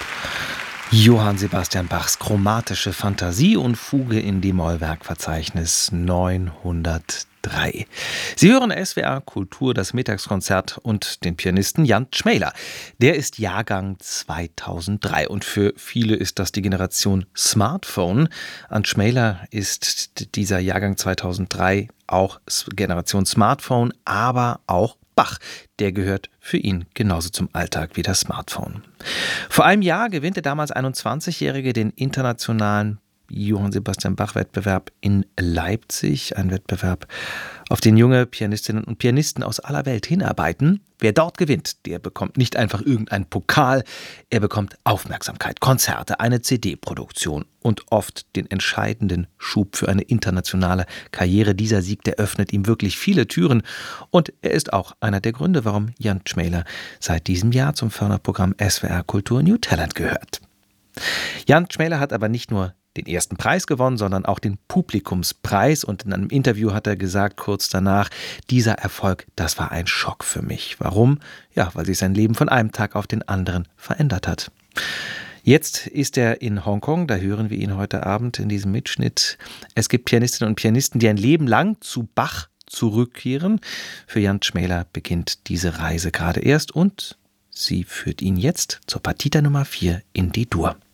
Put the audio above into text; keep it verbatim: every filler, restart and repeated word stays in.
Johann Sebastian Bachs chromatische Fantasie und Fuge in D-Moll-Werkverzeichnis neunhundertdrei. Sie hören S W R Kultur, das Mittagskonzert und den Pianisten Jan Tschmäler. Der ist Jahrgang zweitausenddrei und für viele ist das die Generation Smartphone. An Tschmäler ist dieser Jahrgang zweitausenddrei auch Generation Smartphone, aber auch Bach, der gehört für ihn genauso zum Alltag wie das Smartphone. Vor einem Jahr gewinnte der damals einundzwanzigjährige den internationalen Johann Sebastian Bach-Wettbewerb in Leipzig. Ein Wettbewerb, auf den junge Pianistinnen und Pianisten aus aller Welt hinarbeiten. Wer dort gewinnt, der bekommt nicht einfach irgendeinen Pokal, er bekommt Aufmerksamkeit, Konzerte, eine C D-Produktion und oft den entscheidenden Schub für eine internationale Karriere. Dieser Sieg, der öffnet ihm wirklich viele Türen und er ist auch einer der Gründe, warum Jan Tschmäler seit diesem Jahr zum Förderprogramm S W R Kultur New Talent gehört. Jan Tschmäler hat aber nicht nur den ersten Preis gewonnen, sondern auch den Publikumspreis. Und in einem Interview hat er gesagt, kurz danach, dieser Erfolg, das war ein Schock für mich. Warum? Ja, weil sich sein Leben von einem Tag auf den anderen verändert hat. Jetzt ist er in Hongkong, da hören wir ihn heute Abend in diesem Mitschnitt. Es gibt Pianistinnen und Pianisten, die ein Leben lang zu Bach zurückkehren. Für Jan Tschmäler beginnt diese Reise gerade erst und sie führt ihn jetzt zur Partita Nummer vier in D-Dur.